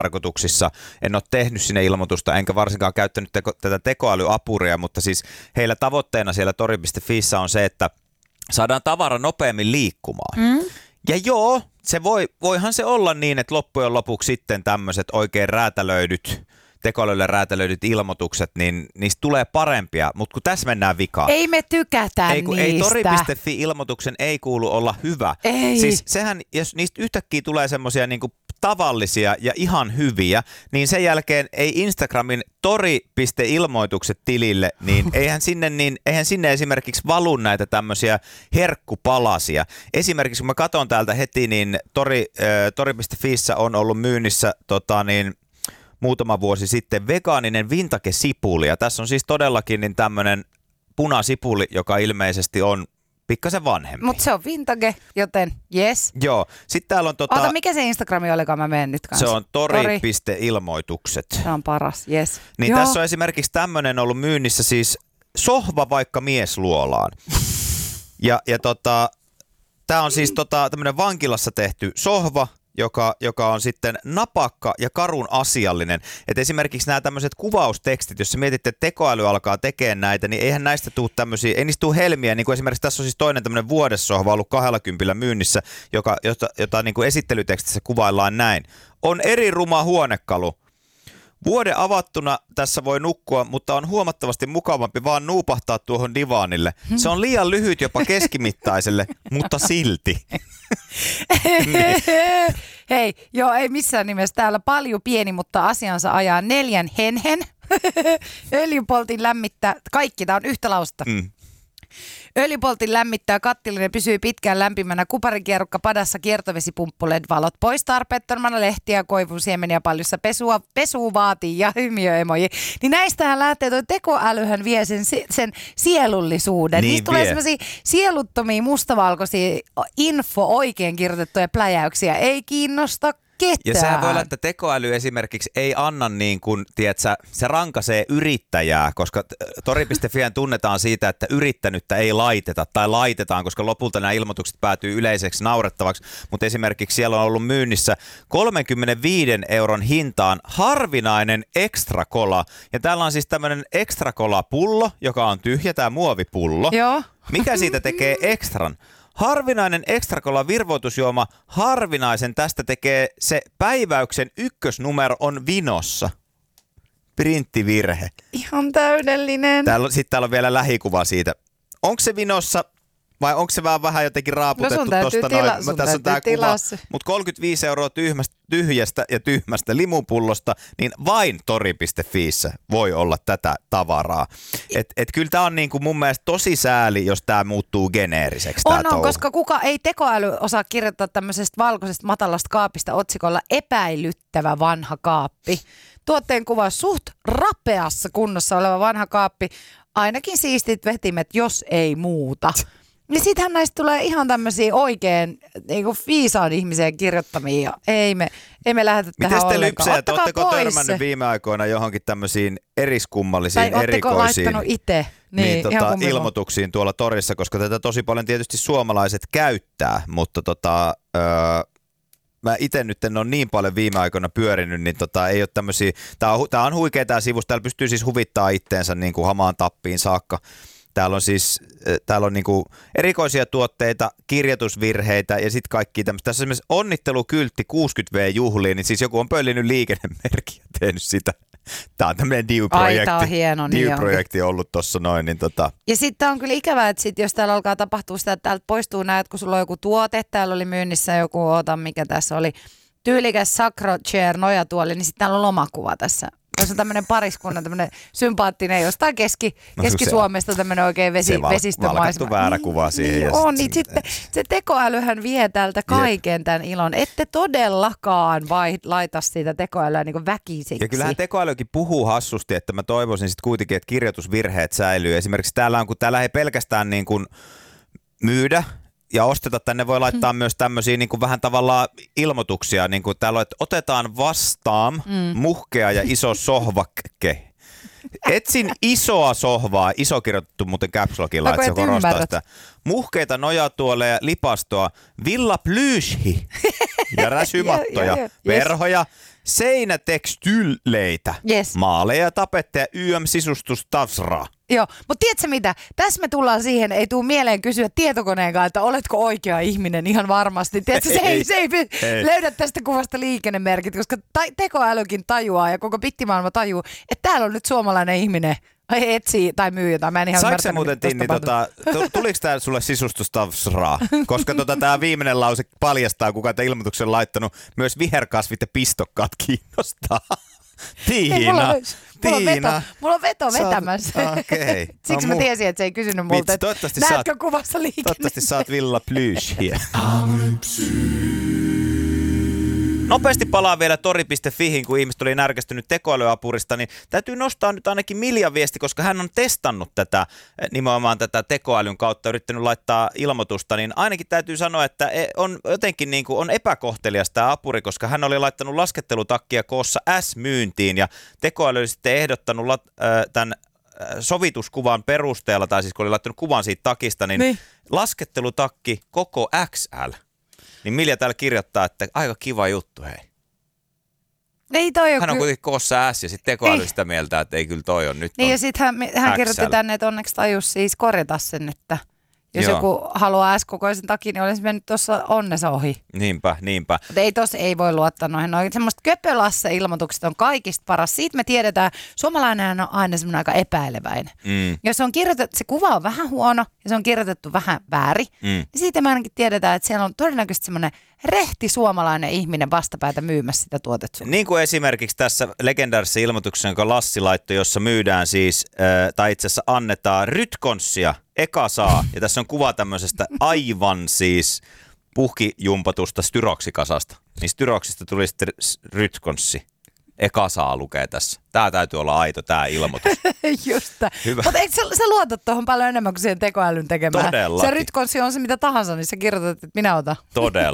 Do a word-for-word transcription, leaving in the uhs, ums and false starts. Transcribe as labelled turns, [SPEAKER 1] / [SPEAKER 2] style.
[SPEAKER 1] tarkoituksissa. En ole tehnyt sinne ilmoitusta, enkä varsinkaan käyttänyt teko, tätä tekoälyapuria, mutta siis heillä tavoitteena siellä tori piste fiissä on se, että saadaan tavara nopeammin liikkumaan. Mm. Ja joo, se voi, voihan se olla niin, että loppujen lopuksi sitten tämmöiset oikein räätälöidyt, tekoälylle räätälöidyt ilmoitukset, niin niistä tulee parempia, mutta kun tässä mennään vikaan.
[SPEAKER 2] Ei me tykätä
[SPEAKER 1] ei, kun,
[SPEAKER 2] niistä.
[SPEAKER 1] Ei tori piste fi-ilmoituksen ei kuulu olla hyvä.
[SPEAKER 2] Ei.
[SPEAKER 1] Siis sehän, jos niistä yhtäkkiä tulee semmoisia niinku tavallisia ja ihan hyviä, niin sen jälkeen ei Instagramin tori piste ilmoitukset tilille, niin eihän sinne, niin eihän sinne esimerkiksi valu näitä tämmöisiä herkkupalasia. Esimerkiksi kun mä katson täältä heti, niin tori, äh, tori piste fiissä on ollut myynnissä tota niin, muutama vuosi sitten vegaaninen vintage-sipuli. Ja tässä on siis todellakin niin tämmöinen punasipuli, joka ilmeisesti on pikkasen vanhempi.
[SPEAKER 2] Mutta se on vintage, joten yes.
[SPEAKER 1] Joo. Sitten täällä on tota...
[SPEAKER 2] Ota, mikä se Instagrami olikaan, mä menen nyt kanssa.
[SPEAKER 1] Se on tori piste ilmoitukset.
[SPEAKER 2] Se on paras, yes.
[SPEAKER 1] Niin tässä on esimerkiksi tämmöinen ollut myynnissä siis sohva vaikka miesluolaan. ja ja tota, tää on siis tota, tämmöinen vankilassa tehty sohva, Joka, joka on sitten napakka ja karun asiallinen. Et esimerkiksi nämä tämmöiset kuvaustekstit, jos sä mietit, että tekoäly alkaa tekemään näitä, niin eihän näistä tule tämmöisiä, ei niistä tule helmiä. Niin kuin esimerkiksi tässä on siis toinen tämmöinen vuodessohva ollut kaksikymmentä myynnissä, joka, jota, jota niin kuin esittelytekstissä kuvaillaan näin. On eri ruma huonekalu. Vuoden avattuna tässä voi nukkua, mutta on huomattavasti mukavampi vaan nuupahtaa tuohon divaanille. Se on liian lyhyt jopa keskimittaiselle, mutta silti.
[SPEAKER 2] niin. Hei, joo, ei missään nimessä. Täällä paljon pieni, mutta asiansa ajaa neljän henhen. Öljypoltin lämmittää, kaikki, tää on yhtä lausta. Mm. Öljypoltin lämmittää kattillinen, pysyy pitkään lämpimänä, kuparikierrukka padassa, kiertovesipumpu, L E D-valot pois tarpeettomana, lehtiä, koivun siemeniä paljussa, pesua, pesua vaatii ja hymiöemoji. Niin näistähän lähtee, toi tekoälyhän vie sen, sen sielullisuuden. Niin niistä tulee sellaisia sieluttomia, mustavalkoisia, info oikein kirjoitettuja pläjäyksiä. Ei kiinnosta ketään.
[SPEAKER 1] Ja sehän voi olla, että tekoäly esimerkiksi ei anna niin kuin, tiedätkö, se rankaisee yrittäjää, koska tori piste fi tunnetaan siitä, että yrittänyttä ei laiteta tai laitetaan, koska lopulta nämä ilmoitukset päätyy yleiseksi naurettavaksi, mutta esimerkiksi siellä on ollut myynnissä kolmekymmentäviisi euron hintaan harvinainen extra cola, ja täällä on siis tämmöinen extra cola pullo, joka on tyhjä, tämä muovipullo.
[SPEAKER 2] Joo.
[SPEAKER 1] Mikä siitä tekee extran? Harvinainen extra cola virvoitusjuoma, harvinaisen tästä tekee se päiväyksen ykkösnumero on vinossa. Printtivirhe.
[SPEAKER 2] Ihan täydellinen.
[SPEAKER 1] Sitten täällä on vielä lähikuva siitä. Onko se vinossa vai onko se vähän, vähän jotenkin raaputettu
[SPEAKER 2] no
[SPEAKER 1] tuosta
[SPEAKER 2] tila,
[SPEAKER 1] noin? Mä, tässä on tää kuva. Mutta kolmekymmentäviisi euroa tyhmästä, tyhjästä ja tyhmästä limupullosta, niin vain tori piste fiissä voi olla tätä tavaraa. Et, et kyllä tämä on niinku mun mielestä tosi sääli, jos tämä muuttuu geneeriseksi.
[SPEAKER 2] On, on, koska kuka ei tekoäly osaa kirjoittaa tämmöisestä valkoisesta matalasta kaapista otsikolla epäilyttävä vanha kaappi. Tuotteen kuva suht rapeassa kunnossa oleva vanha kaappi, ainakin siistit vetimet, jos ei muuta. Niin sittenhän näistä tulee ihan tämmöisiä oikein niin kuin viisaan ihmiseen kirjoittamia. Ei me, ei me lähdetä tähän
[SPEAKER 1] ollenkaan.
[SPEAKER 2] Miten
[SPEAKER 1] te lypsäjät, ootteko törmännyt viime aikoina johonkin tämmöisiin eriskummallisiin,
[SPEAKER 2] tai
[SPEAKER 1] erikoisiin
[SPEAKER 2] laittanut itse
[SPEAKER 1] niin,
[SPEAKER 2] niin,
[SPEAKER 1] tota, ilmoituksiin tuolla torissa, koska tätä tosi paljon tietysti suomalaiset käyttää, mutta tota, öö, mä itse nyt en ole niin paljon viime aikoina pyörinyt, niin tota, ei ole tämmöisiä, tää on, tää on huikea tää sivus, täällä pystyy siis huvittaa itteensä niin kuin hamaan tappiin saakka. Täällä on siis täällä on niinku erikoisia tuotteita, kirjoitusvirheitä ja sitten kaikki tämmöistä. Tässä on esimerkiksi onnittelukyltti kuusikymmentä vuotta-juhliin, niin siis joku on pöllinyt liikennemerkkiä ja tehnyt sitä. Tämä on tämmöinen D I U-projekti.
[SPEAKER 2] Ai, on hieno,
[SPEAKER 1] D I U-projekti on ollut tuossa noin. Niin tota.
[SPEAKER 2] Ja sitten on kyllä ikävää, että sit, jos täällä alkaa tapahtua sitä, että täältä poistuu näet, kun sulla on joku tuote, täällä oli myynnissä joku, ota mikä tässä oli, tyylikäs Sacro Chair nojatuoli, niin sitten täällä on lomakuva tässä. Jos on tämmöinen pariskunnan, tämmöinen sympaattinen jostain keski, no, Keski-Suomesta tämmöinen oikein vesi,
[SPEAKER 1] se val-
[SPEAKER 2] vesistömaisema.
[SPEAKER 1] väärä kuva siihen.
[SPEAKER 2] Niin, on, niin sitten se tekoälyhän vie täältä kaiken tämän ilon. Ette todellakaan vai laita siitä tekoälyä niin kuin väkisiksi.
[SPEAKER 1] Ja kyllähän tekoälykin puhuu hassusti, että mä toivoisin sitten kuitenkin, että kirjoitusvirheet säilyy. Esimerkiksi täällä on, kun täällä ei pelkästään niin kuin myydä ja osteta, tänne voi laittaa hmm. myös tämmöisiä niin kuin vähän tavallaan ilmoituksia, niin kuin täällä on, että otetaan vastaan hmm. muhkea ja iso sohvakke. Etsin isoa sohvaa, iso kirjoitettu muuten caps lockilla, että se korostaa sitä. Muhkeita nojatuoleja, lipastoa, villa plyshi ja räsymattoja, verhoja, seinätekstylleitä,
[SPEAKER 2] Yes.
[SPEAKER 1] maaleja, tapetteja, Y M-sisustus, tavsraa.
[SPEAKER 2] Joo, mutta tiedätkö mitä? Tässä me tullaan siihen, ei tule mieleen kysyä tietokoneenkaan, että oletko oikea ihminen ihan varmasti. Tiedätkö, se ei, se ei, ei löydä tästä kuvasta liikennemerkit, koska ta- tekoälykin tajuaa ja koko bittimaailma tajuu, että täällä on nyt suomalainen ihminen. Ai etsii tai myy jotain. Mä en ihan
[SPEAKER 1] Saiko se muuten, Tinni, tota, tuliko tää sulle sisustustavsraa? Koska tota, tämä viimeinen lause paljastaa, kuka tämän ilmoituksen on laittanut. Myös viherkasvit ja pistokkaat kiinnostaa. Tiina,
[SPEAKER 2] ei, mulla, on, mulla, on
[SPEAKER 1] Tiina.
[SPEAKER 2] veto, mulla on veto vetämässä.
[SPEAKER 1] Okay.
[SPEAKER 2] Siksi
[SPEAKER 1] no,
[SPEAKER 2] mä tiesin, että se ei kysynyt multa, että näetkö
[SPEAKER 1] saat,
[SPEAKER 2] kuvassa liikenne.
[SPEAKER 1] Toivottavasti saat Villa Plyshiä. Nopeasti palaa vielä tori piste fihin, kun ihmiset oli närkästynyt tekoälyapurista, niin täytyy nostaa nyt ainakin Miljan viesti, koska hän on testannut tätä, nimenomaan tätä tekoälyn kautta, yrittänyt laittaa ilmoitusta, niin ainakin täytyy sanoa, että on jotenkin niin kuin on epäkohtelias tämä apuri, koska hän oli laittanut laskettelutakkia koossa S-myyntiin ja tekoäly oli sitten ehdottanut lat, äh, tämän sovituskuvan perusteella, tai siis kun oli laittanut kuvan siitä takista, niin, niin. laskettelutakki koko X L. Niin Milja täällä kirjoittaa, että aika kiva juttu, hei.
[SPEAKER 2] Ei toi
[SPEAKER 1] hän on kuitenkin koossa S ja sitten tekoäly sitä mieltä, että ei kyllä toi on nyt
[SPEAKER 2] niin
[SPEAKER 1] on
[SPEAKER 2] ja sitten hän, hän kirjoitti tänne, että onneksi tajus siis korjata sen, että jos Joo. joku haluaa S-kokoisen takin, niin olisi mennyt tuossa onnessa ohi.
[SPEAKER 1] Niinpä, niinpä.
[SPEAKER 2] Mutta ei tossa ei voi luottaa noihin. Noin semmoista köpölasse-ilmoitukset on kaikista paras. Siitä me tiedetään, suomalainen on aina semmoinen aika epäileväinen. Mm. Jos on kirjoitettu, se kuva on vähän huono ja se on kirjoitettu vähän väärin, mm. niin siitä me ainakin tiedetään, että siellä on todennäköisesti semmoinen rehti suomalainen ihminen vastapäätä myymässä sitä tuotetta.
[SPEAKER 1] Niin kuin esimerkiksi tässä legendaarisessa ilmoituksessa, jonka Lassi laittoi, jossa myydään siis, äh, tai itse asiassa annetaan rytkonssia, eka saa, ja tässä on kuva tämmöisestä aivan siis puhkijumpatusta styroksikasasta. Niin styroksista tuli sitten rytkonssi. Eka saa lukee tässä. Tää täytyy olla aito, tää ilmoitus.
[SPEAKER 2] Just mutta eikö sä, sä luotat tuohon paljon enemmän kuin siihen tekoälyn tekemään?
[SPEAKER 1] Todellakin.
[SPEAKER 2] Se rytkonssi on se mitä tahansa, niin sä kirjoitat, että minä otan.
[SPEAKER 1] Todella.